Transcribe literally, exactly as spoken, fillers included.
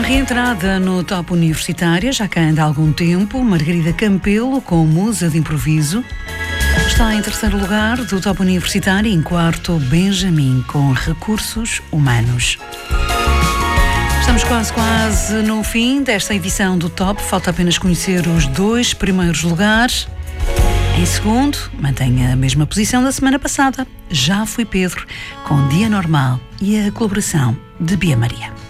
reentrada no Top Universitária, já cá anda há algum tempo, Margarida Campelo com Musa de Improviso. Está em terceiro lugar do Top Universitário, em quarto Benjamin com Recursos Humanos. Estamos quase, quase no fim desta edição do Top. Falta apenas conhecer os dois primeiros lugares. Em segundo, mantém a mesma posição da semana passada. Já Fui Pedro, com Dia Normal e a colaboração de Bia Maria.